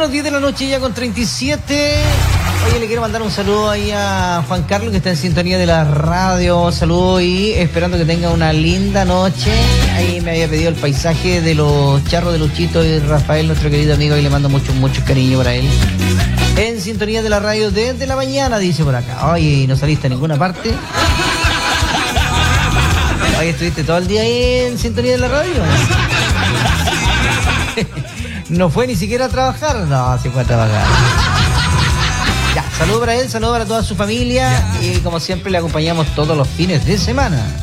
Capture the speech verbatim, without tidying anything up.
Bueno, diez de la noche ya con treinta y siete. Oye, le quiero mandar un saludo ahí a Juan Carlos, que está en sintonía de la radio. Saludo y esperando que tenga una linda noche. Ahí me había pedido el paisaje de los charros de Luchito y Rafael, nuestro querido amigo, y le mando mucho, mucho cariño para él. En sintonía de la radio desde la mañana, dice por acá. Oye, no saliste a ninguna parte. Oye, estuviste todo el día ahí en sintonía de la radio. No fue ni siquiera a trabajar. No, sí fue a trabajar. Ya, saludo para él, saludo para toda su familia. Y como siempre le acompañamos todos los fines de semana.